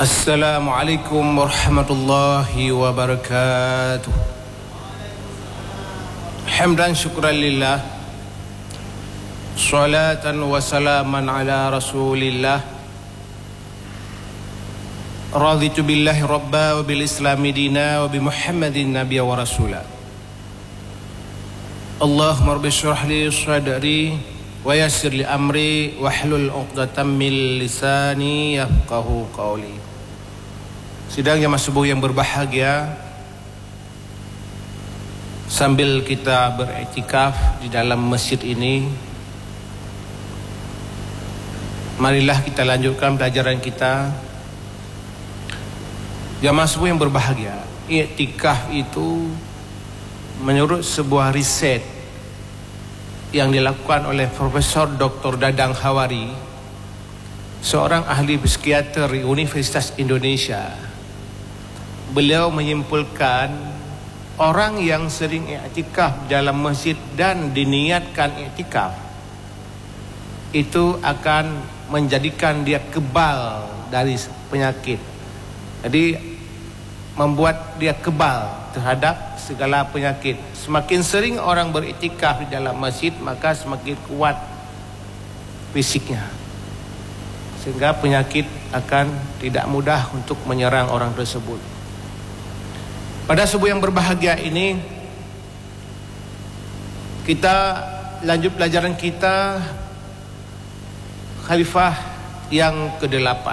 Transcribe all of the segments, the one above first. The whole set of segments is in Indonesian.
Assalamualaikum warahmatullahi wabarakatuh. Hamdan syukran lillah, salatan wa salaman ala rasulillah. Raditu billahi rabba wa bil islami dina wa bi muhammadin nabiyya wa rasula. Allahumma rabbi shrah li sadri wa yassir li amri wahlul 'uqdatam min lisani yafqahu qawli. Sidang jamaah subuh yang berbahagia, sambil kita beriktikaf di dalam masjid ini, marilah kita lanjutkan pelajaran kita. Jamaah subuh yang berbahagia, iktikaf itu menurut sebuah riset yang dilakukan oleh Profesor Dr. Dadang Hawari, seorang ahli psikiater Universitas Indonesia. Beliau menyimpulkan orang yang sering iktikaf dalam masjid dan diniatkan iktikaf itu akan menjadikan dia kebal dari penyakit. Jadi membuat dia kebal terhadap segala penyakit. Semakin sering orang beriktikaf di dalam masjid, maka semakin kuat fisiknya, sehingga penyakit akan tidak mudah untuk menyerang orang tersebut. Pada subuh yang berbahagia ini, kita lanjut pelajaran kita Khalifah yang ke-8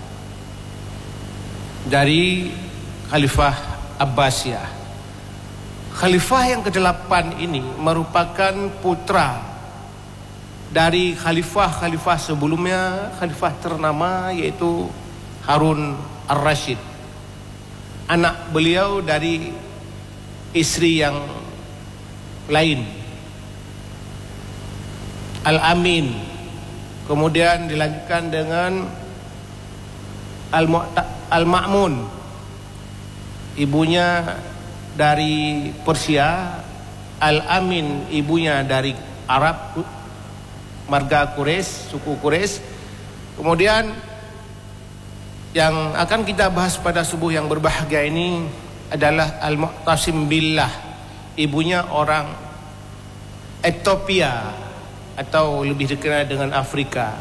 dari Khalifah Abbasiyah. Khalifah yang ke-8 ini merupakan putra dari khalifah-khalifah sebelumnya, khalifah ternama yaitu Harun Ar-Rasyid. Anak beliau dari istri yang lain, Al-Amin. Kemudian dilanjutkan dengan Al-Ma'mun, ibunya dari Persia. Al-Amin ibunya dari Arab, marga Quraisy, suku Quraisy. Kemudian yang akan kita bahas pada subuh yang berbahagia ini adalah Al-Mu'tasim Billah, ibunya orang Ethiopia atau lebih dikenal dengan Afrika.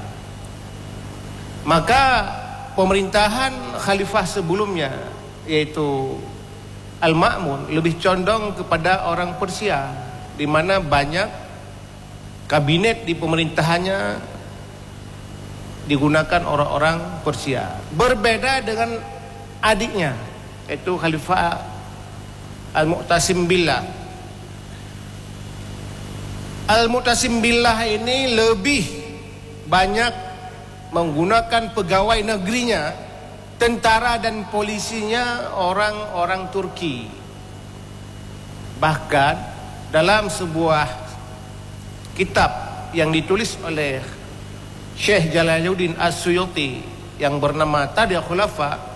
Maka pemerintahan khalifah sebelumnya yaitu Al-Ma'mun lebih condong kepada orang Persia, di mana banyak kabinet di pemerintahannya digunakan orang-orang Persia. Berbeda dengan adiknya yaitu Khalifah Al-Mu'tasim Billah. Al-Mu'tasim Billah ini lebih banyak menggunakan pegawai negerinya, tentara dan polisinya orang-orang Turki. Bahkan dalam sebuah kitab yang ditulis oleh Syekh Jalaluddin As-Suyuti yang bernama Tarikh Khulafa,